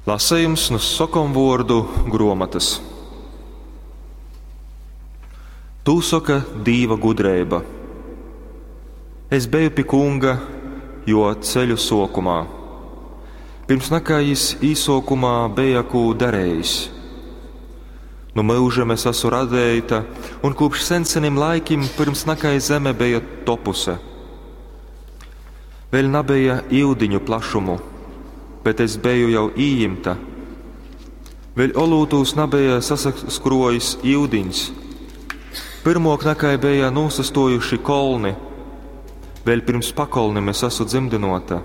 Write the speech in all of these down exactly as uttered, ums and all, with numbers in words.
Lasījums no sokomvordu gromatas. Tu soka dīva gudreiba. Es beju pie kunga, jo ceļu sokumā. Pirms nakājis īsokumā beja kū darējis. No mūžam es esmu radējuta, un kopš senseniem laikim pirms nakāja zeme beja topuse. Vēl nabeja ildiņu plašumu, bet es beju jau īimta. Vēl olūtūs nabeja sasaskrojis ildiņs. Pirmok nakāja beja nosastojuši kolni, vēl pirms pakolnim es esmu dzimdinota.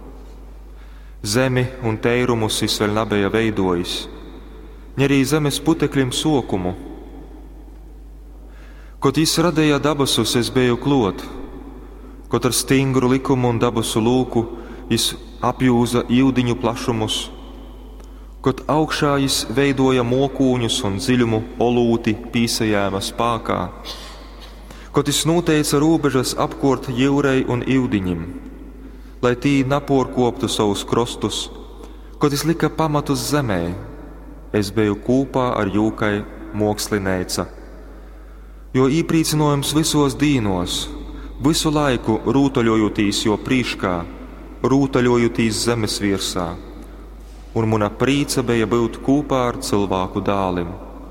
Zemi un teirumus es vēl nabeja veidojis, ne arī zemes putekļiem sokumu. Kaut jis radēja dabasus, es beju klot, kaut ar stingru likumu un dabasu lūku jis apjūza ildiņu plašumus, kaut augšā jis veidoja mokūņus un dziļumu olūti pīsajāma spākā, kaut jis noteica robežas apkort jūrei un ildiņim, lai tī naporkoptu savus krostus, kaut jis lika pamatus zemē, es beju kūpā ar jūkai mokslinēca. Jo īprīcinojums visos dīnos, visu laiku rūtaļojotīs jo prīškā, rūtaļojotīs zemes virsā, un muna prīca beja būt kūpā ar cilvēku dālim.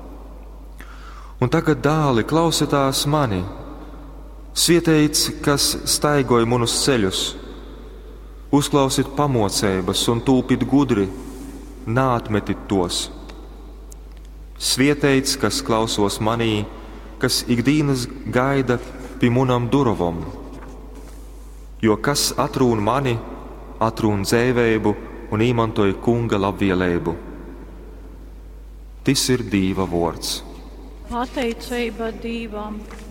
Un tagad, dāli, klausitās mani, svieteic, kas staigoja munus ceļus, uzklausit pamocēbas un tūpit gudri, nātmetit tos. Svieteic, kas klausos manī, kas ikdīnas gaida pie munam durovom, jo kas atrūn mani, atrūn dzēveibu un īmantoja kunga labvielēbu. Tas ir Dīva vārds. Pateicība Dīvam!